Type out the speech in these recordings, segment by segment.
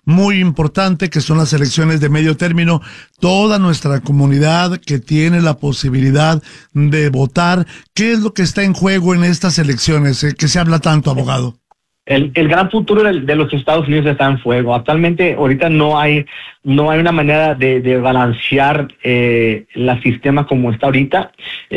muy importante, que son las elecciones de medio término. Toda nuestra comunidad que tiene la posibilidad de votar, ¿qué es lo que está en juego en estas elecciones? Que se habla tanto, abogado. El gran futuro de los Estados Unidos está en fuego. Actualmente, ahorita no hay una manera de balancear el sistema como está ahorita.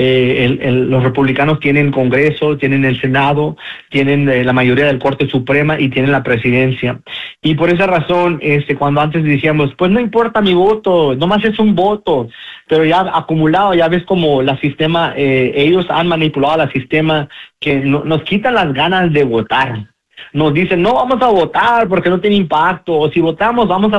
Los republicanos tienen Congreso, tienen el Senado, tienen la mayoría del Corte Suprema y tienen la presidencia. Y por esa razón, cuando antes decíamos, pues no importa mi voto, nomás es un voto, pero ya acumulado, ya ves como la sistema, ellos han manipulado el sistema que nos quitan las ganas de votar. Nos dicen, no vamos a votar porque no tiene impacto, o si votamos vamos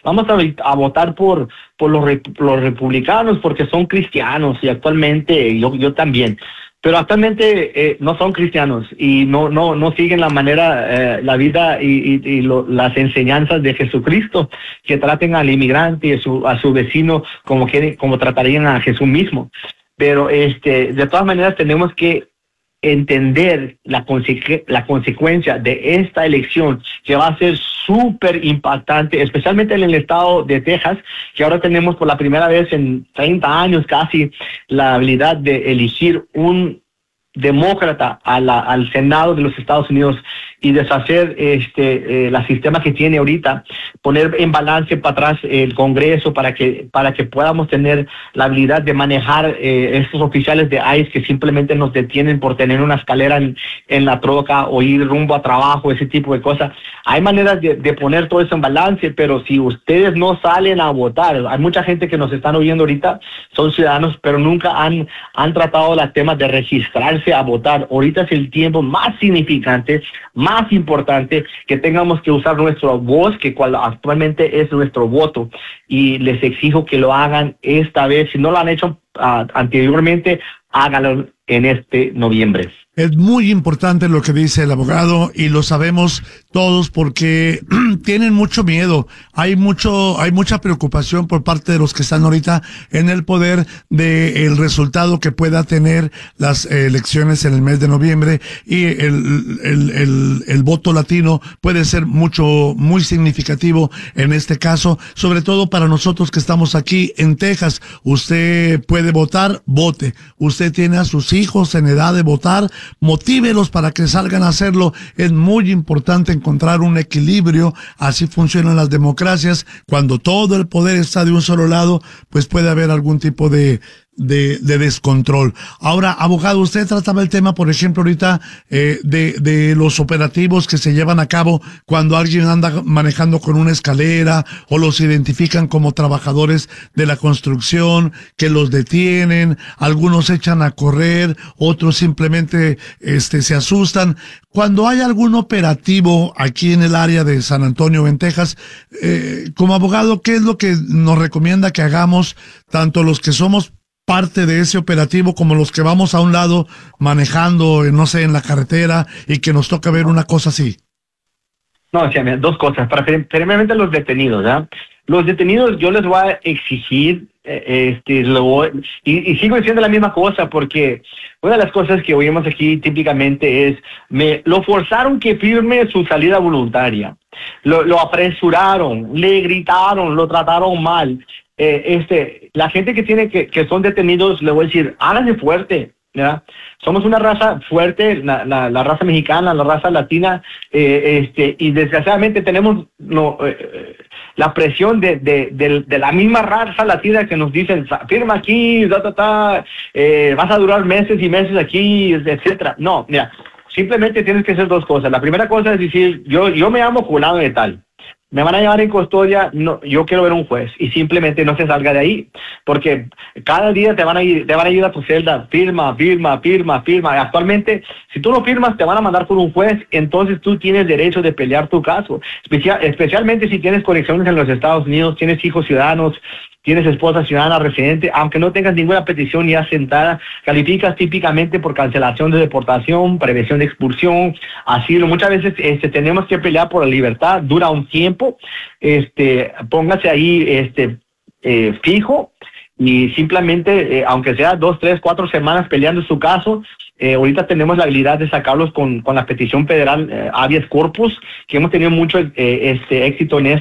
a votar por los republicanos porque son cristianos, y actualmente yo también, pero actualmente no son cristianos y no siguen la manera, la vida y las enseñanzas de Jesucristo, que traten al inmigrante y a su vecino como tratarían a Jesús mismo. Pero de todas maneras tenemos que entender la consecuencia de esta elección, que va a ser súper impactante, especialmente en el estado de Texas, que ahora tenemos por la primera vez en 30 años casi la habilidad de elegir un demócrata al Senado de los Estados Unidos y deshacer el sistema que tiene ahorita, poner en balance para atrás el Congreso para que podamos tener la habilidad de manejar estos oficiales de ICE que simplemente nos detienen por tener una escalera en la troca o ir rumbo a trabajo, ese tipo de cosas. Hay maneras de poner todo eso en balance, pero si ustedes no salen a votar, hay mucha gente que nos están oyendo ahorita, son ciudadanos, pero nunca han tratado los temas de registrarse a votar. Ahorita es el tiempo más significante, más importante, que tengamos que usar nuestra voz, que actualmente es nuestro voto, y les exijo que lo hagan esta vez. Si no lo han hecho anteriormente, háganlo en este noviembre. Es muy importante lo que dice el abogado y lo sabemos todos porque tienen mucho miedo. Hay mucha preocupación por parte de los que están ahorita en el poder del resultado que pueda tener las elecciones en el mes de noviembre, y el voto latino puede ser muy significativo en este caso, sobre todo para nosotros que estamos aquí en Texas. Usted puede votar, vote. Usted tiene a sus hijos en edad de votar, motívelos para que salgan a hacerlo. Es muy importante encontrar un equilibrio. Así funcionan las democracias. Cuando todo el poder está de un solo lado, pues puede haber algún tipo de descontrol. Ahora, abogado, usted trataba el tema, por ejemplo, ahorita de los operativos que se llevan a cabo cuando alguien anda manejando con una escalera o los identifican como trabajadores de la construcción, que los detienen, algunos echan a correr, otros simplemente se asustan. Cuando hay algún operativo aquí en el área de San Antonio, en Texas, como abogado, ¿qué es lo que nos recomienda que hagamos, tanto los que somos parte de ese operativo como los que vamos a un lado manejando, no sé, en la carretera, y que nos toca ver una cosa así? No, sí, dos cosas. Primeramente los detenidos, ¿ya? Los detenidos yo les voy a exigir, y sigo diciendo la misma cosa, porque una de las cosas que oímos aquí típicamente es, lo forzaron que firme su salida voluntaria, lo apresuraron, le gritaron, lo trataron mal. La gente que son detenidos, le voy a decir, háganse fuerte, ¿ya? Somos una raza fuerte, la raza mexicana, la raza latina, y desgraciadamente tenemos la presión de la misma raza latina que nos dicen, firma aquí, vas a durar meses y meses aquí, etcétera. No, mira, simplemente tienes que hacer dos cosas. La primera cosa es decir, yo me llamo fulano de tal, me van a llevar en custodia, no, yo quiero ver un juez, y simplemente no se salga de ahí, porque cada día te van a ir a tu celda, firma. Actualmente, si tú no firmas, te van a mandar por un juez, entonces tú tienes derecho de pelear tu caso, especialmente si tienes conexiones en los Estados Unidos, tienes hijos ciudadanos, tienes esposa ciudadana residente, aunque no tengas ninguna petición ya sentada, calificas típicamente por cancelación de deportación, prevención de expulsión, asilo. Muchas veces tenemos que pelear por la libertad, dura un tiempo, póngase ahí fijo, y simplemente, aunque sea 2, 3, 4 semanas peleando su caso, ahorita tenemos la habilidad de sacarlos con la petición federal habeas corpus, que hemos tenido mucho éxito en